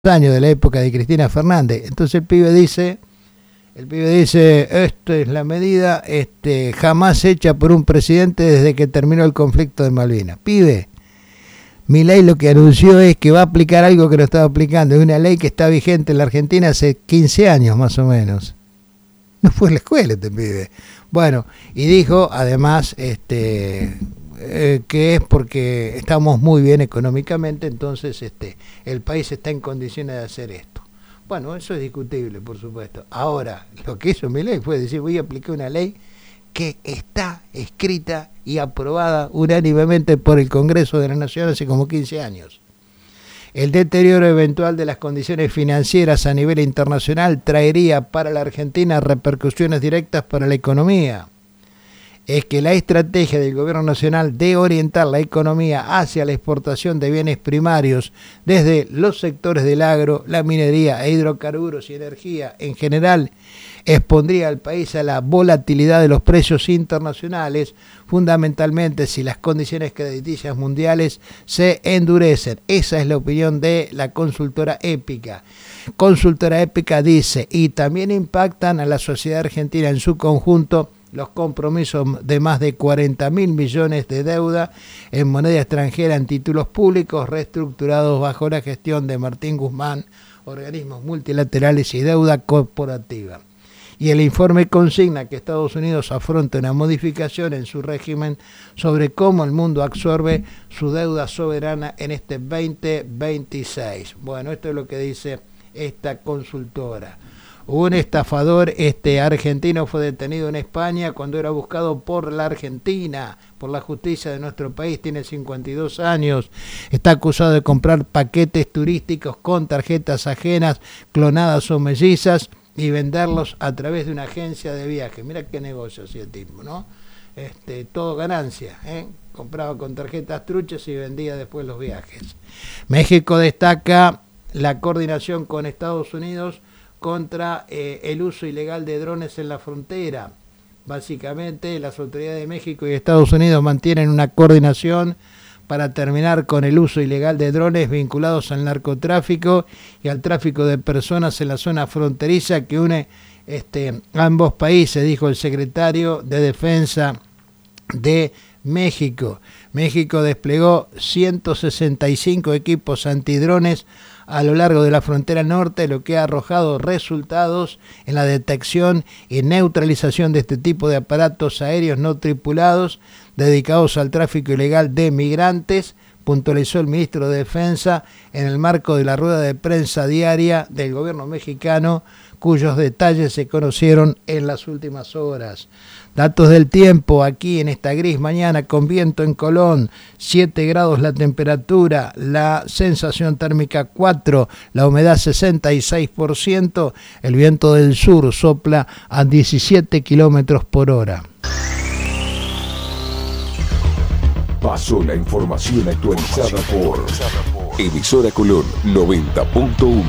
años de la época de Cristina Fernández. Entonces el pibe dice, esta es la medida jamás hecha por un presidente desde que terminó el conflicto de Malvinas. Pibe, Milei lo que anunció es que va a aplicar algo que no estaba aplicando. Es una ley que está vigente en la Argentina hace 15 años más o menos. No fue a la escuela este pibe. Bueno, y dijo además que es porque estamos muy bien económicamente, entonces el país está en condiciones de hacer esto. Bueno, eso es discutible, por supuesto. Ahora, lo que hizo Milei fue decir, voy a aplicar una ley que está escrita y aprobada unánimemente por el Congreso de la Nación hace como 15 años. El deterioro eventual de las condiciones financieras a nivel internacional traería para la Argentina repercusiones directas para la economía. Es que la estrategia del gobierno nacional de orientar la economía hacia la exportación de bienes primarios desde los sectores del agro, la minería e hidrocarburos y energía en general expondría al país a la volatilidad de los precios internacionales, fundamentalmente si las condiciones crediticias mundiales se endurecen. Esa es la opinión de la consultora Épica. Consultora Épica dice, y también impactan a la sociedad argentina en su conjunto los compromisos de más de 40.000 millones de deuda en moneda extranjera en títulos públicos reestructurados bajo la gestión de Martín Guzmán, organismos multilaterales y deuda corporativa. Y el informe consigna que Estados Unidos afronta una modificación en su régimen sobre cómo el mundo absorbe su deuda soberana en este 2026. Bueno, esto es lo que dice esta consultora. Un estafador argentino fue detenido en España cuando era buscado por la Argentina, por la justicia de nuestro país. Tiene 52 años, está acusado de comprar paquetes turísticos con tarjetas ajenas, clonadas o mellizas, y venderlos a través de una agencia de viaje. Mira qué negocio hacía el tipo, ¿no? Todo ganancia, compraba con tarjetas truchas y vendía después los viajes. México destaca la coordinación con Estados Unidos contra el uso ilegal de drones en la frontera. Básicamente, las autoridades de México y Estados Unidos mantienen una coordinación para terminar con el uso ilegal de drones vinculados al narcotráfico y al tráfico de personas en la zona fronteriza que une ambos países, dijo el secretario de Defensa de México. México desplegó 165 equipos antidrones a lo largo de la frontera norte, lo que ha arrojado resultados en la detección y neutralización de este tipo de aparatos aéreos no tripulados dedicados al tráfico ilegal de migrantes, puntualizó el ministro de Defensa en el marco de la rueda de prensa diaria del gobierno mexicano, cuyos detalles se conocieron en las últimas horas. Datos del tiempo aquí en esta gris mañana con viento en Colón, 7 grados la temperatura, la sensación térmica 4, la humedad 66%, el viento del sur sopla a 17 kilómetros por hora. Pasó la información actualizada por Emisora Colón 90.1.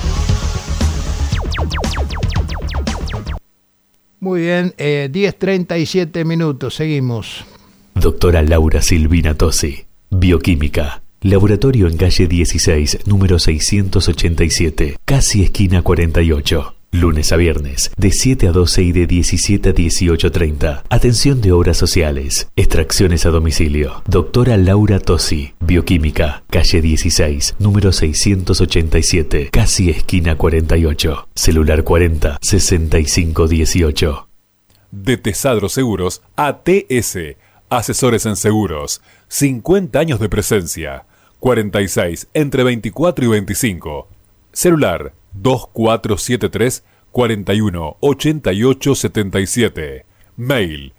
Muy bien, 10:37 minutos, seguimos. Doctora Laura Silvina Tosi, Bioquímica, Laboratorio en calle 16, número 687, casi esquina 48. Lunes a viernes, de 7 a 12 y de 17 a 18:30. Atención de obras sociales, extracciones a domicilio. Doctora Laura Tosi, Bioquímica, calle 16, número 687, casi esquina 48. Celular 40 65 18. De Tesadro Seguros ATS, asesores en seguros, 50 años de presencia, 46 entre 24 y 25. Celular 2473 41 88 77. Mail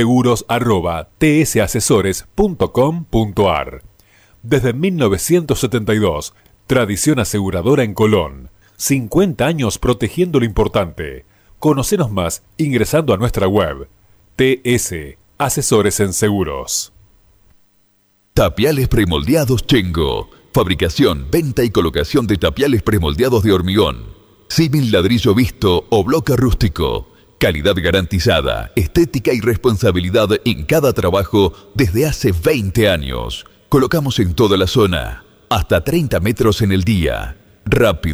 seguros@tsasesores.com.ar. Desde 1972, tradición aseguradora en Colón. 50 años protegiendo lo importante. Conocenos más ingresando a nuestra web TS Asesores en Seguros. Tapiales premoldeados Chengo. Fabricación, venta y colocación de tapiales premoldeados de hormigón. Símil ladrillo visto o bloque rústico. Calidad garantizada, estética y responsabilidad en cada trabajo desde hace 20 años. Colocamos en toda la zona, hasta 30 metros en el día. rápido.